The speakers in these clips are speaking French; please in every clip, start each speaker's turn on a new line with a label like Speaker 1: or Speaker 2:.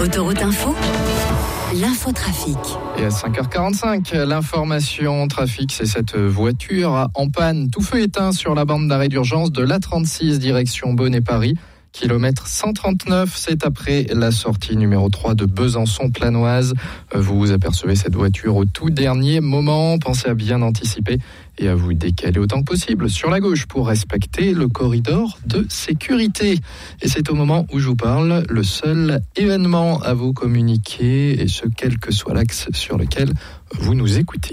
Speaker 1: Autoroute Info, l'infotrafic.
Speaker 2: Et à 5h45, l'information trafic, c'est cette voiture en panne, tout feu éteint sur la bande d'arrêt d'urgence de l'A36 direction Beaune et Paris. Kilomètre 139, c'est après la sortie numéro 3 de Besançon-Planoise. Vous apercevez cette voiture au tout dernier moment. Pensez à bien anticiper et à vous décaler autant que possible sur la gauche pour respecter le corridor de sécurité. Et c'est au moment où je vous parle le seul événement à vous communiquer, et ce quel que soit l'axe sur lequel vous nous écoutez.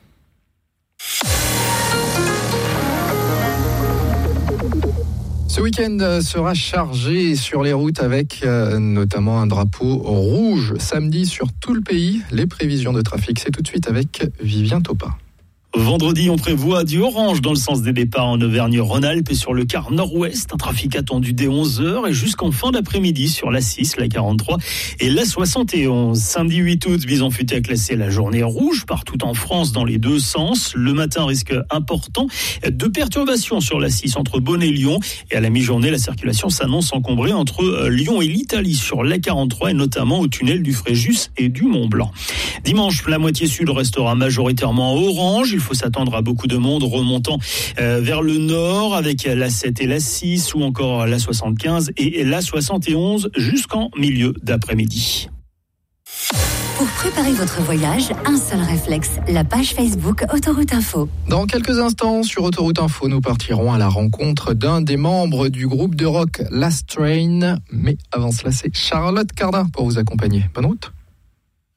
Speaker 2: Ce week-end sera chargé sur les routes avec notamment un drapeau rouge samedi sur tout le pays. Les prévisions de trafic, c'est tout de suite avec Vivien Topin.
Speaker 3: Vendredi, on prévoit du orange dans le sens des départs en Auvergne-Rhône-Alpes et sur le quart nord-ouest. Un trafic attendu dès 11h et jusqu'en fin d'après-midi sur l'A6, la 43 et la 71. Samedi 8 août, Bison-Futé a classé la journée rouge partout en France dans les deux sens. Le matin, risque important de perturbations sur l'A6 entre Beaune et Lyon. Et à la mi-journée, la circulation s'annonce encombrée entre Lyon et l'Italie sur la 43 et notamment au tunnel du Fréjus et du Mont-Blanc. Dimanche, la moitié sud restera majoritairement orange. Il faut s'attendre à beaucoup de monde remontant vers le nord avec la 7 et la 6 ou encore la 75 et la 71 jusqu'en milieu d'après-midi.
Speaker 1: Pour préparer votre voyage, un seul réflexe, la page Facebook Autoroute Info.
Speaker 2: Dans quelques instants, sur Autoroute Info, nous partirons à la rencontre d'un des membres du groupe de rock Last Train. Mais avant cela, c'est Charlotte Cardin pour vous accompagner. Bonne route.